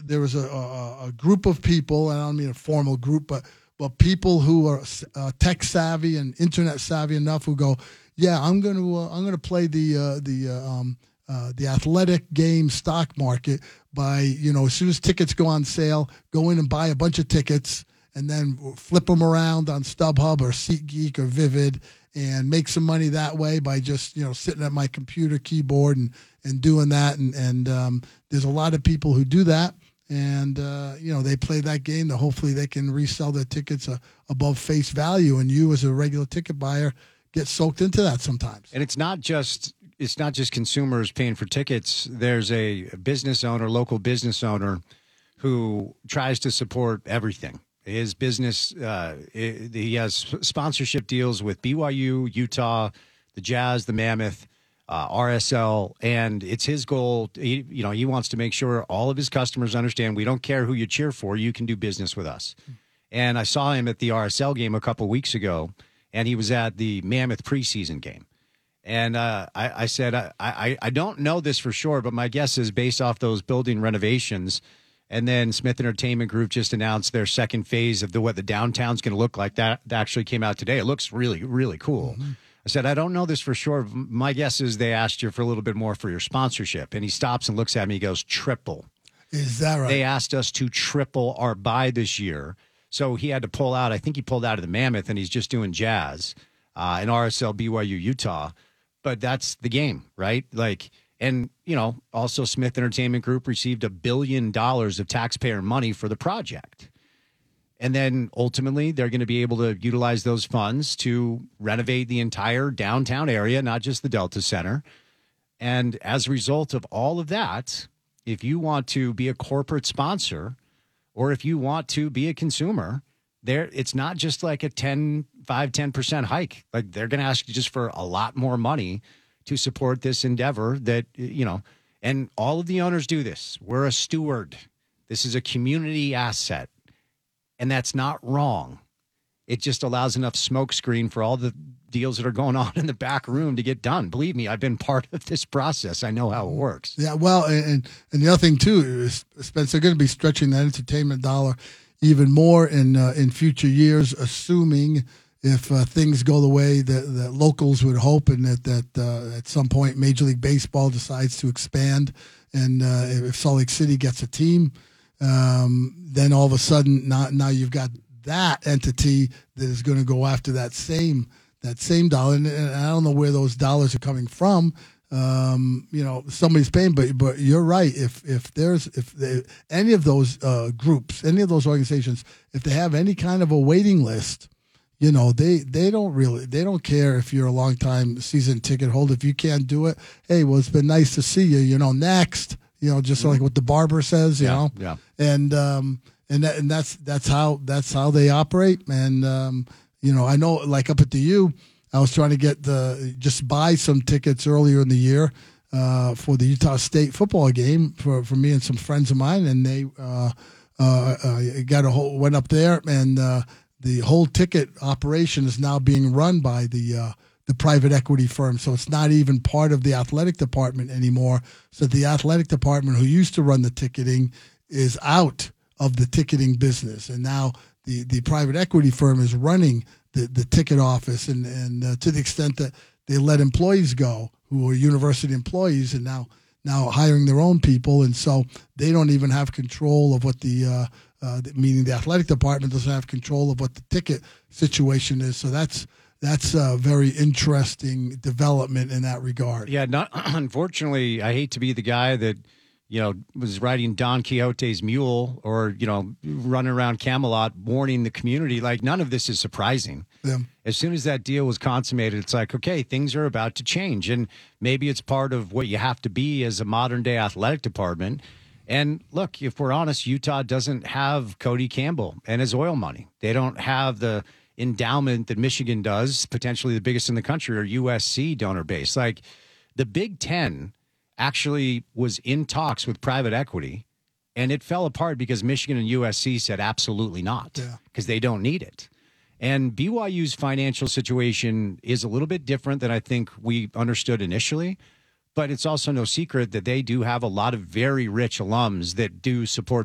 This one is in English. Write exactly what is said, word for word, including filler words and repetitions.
there was a, a, a group of people, and I don't mean a formal group, but but people who are uh, tech savvy and internet savvy enough who go, yeah, I'm going to uh, I'm going to play the uh, the uh, um, uh, the athletic game stock market by, you know, as soon as tickets go on sale, go in and buy a bunch of tickets and then flip them around on StubHub or SeatGeek or Vivid and make some money that way by just, you know, sitting at my computer keyboard and, and doing that. And, and um, there's a lot of people who do that. And, uh, you know, they play that game that hopefully they can resell their tickets uh, above face value. And you as a regular ticket buyer get soaked into that sometimes. And it's not just it's not just consumers paying for tickets. There's a business owner, local business owner, who tries to support everything. His business, uh, he has sponsorship deals with B Y U, Utah, the Jazz, the Mammoth, uh, R S L, and it's his goal. He, you know, he wants to make sure all of his customers understand we don't care who you cheer for, you can do business with us. And I saw him at the R S L game a couple weeks ago, and he was at the Mammoth preseason game. And uh, I, I said, I, I, I don't know this for sure, but my guess is based off those building renovations. And then Smith Entertainment Group just announced their second phase of the what the downtown's going to look like. That, that actually came out today. It looks really, really cool. Mm-hmm. I said, I don't know this for sure. My guess is they asked you for a little bit more for your sponsorship. And he stops and looks at me. He goes, triple. Is that right? They asked us to triple our buy this year. So he had to pull out. I think he pulled out of the Mammoth, and he's just doing Jazz uh, and R S L, B Y U, Utah. But that's the game, right? Like, and, you know, also Smith Entertainment Group received a billion dollars of taxpayer money for the project. And then ultimately they're going to be able to utilize those funds to renovate the entire downtown area, not just the Delta Center. And as a result of all of that, if you want to be a corporate sponsor or if you want to be a consumer, there it's not just like a ten, five, ten percent hike. Like they're going to ask you just for a lot more money to support this endeavor that, you know, and all of the owners do this. We're a steward. This is a community asset. And that's not wrong. It just allows enough smoke screen for all the deals that are going on in the back room to get done. Believe me, I've been part of this process. I know how it works. Yeah, well, and and the other thing, too, is, Spence, they're going to be stretching that entertainment dollar even more in uh, in future years, assuming if uh, things go the way that, that locals would hope, and that, that uh, at some point Major League Baseball decides to expand, and uh, if Salt Lake City gets a team, um, then all of a sudden now, now you've got that entity that is going to go after that same that same dollar, and, and I don't know where those dollars are coming from. Um, you know, somebody's paying, but but you're right. If if there's if they, any of those uh, groups, any of those organizations, if they have any kind of a waiting list, you know, they, they don't really, they don't care if you're a long-time season ticket holder. If you can't do it, hey, well, it's been nice to see you, you know, next, you know, just mm-hmm. like what the barber says, you yeah, know, yeah. and, um, and that, and that's, that's how, that's how they operate. And, um, you know, I know like up at the U, I was trying to get the, just buy some tickets earlier in the year, uh, for the Utah State football game for, for me and some friends of mine. And they, uh, uh, uh got a whole, went up there and, uh, the whole ticket operation is now being run by the uh, the private equity firm, so it's not even part of the athletic department anymore. So the athletic department, who used to run the ticketing, is out of the ticketing business, and now the, the private equity firm is running the, the ticket office, and and uh, to the extent that they let employees go who are university employees, and now now hiring their own people, and so they don't even have control of what the uh, Uh, meaning the athletic department doesn't have control of what the ticket situation is. So that's that's a very interesting development in that regard. Yeah, not unfortunately, I hate to be the guy that, you know, was riding Don Quixote's mule or, you know, running around Camelot warning the community. Like, none of this is surprising. Yeah. As soon as that deal was consummated, it's like, okay, things are about to change. And maybe it's part of what you have to be as a modern-day athletic department. And look, if we're honest, Utah doesn't have Cody Campbell and his oil money. They don't have the endowment that Michigan does, potentially the biggest in the country, or U S C donor base. Like, the Big Ten actually was in talks with private equity, and it fell apart because Michigan and U S C said absolutely not, because yeah. they don't need it. And B Y U's financial situation is a little bit different than I think we understood initially. But it's also no secret that they do have a lot of very rich alums that do support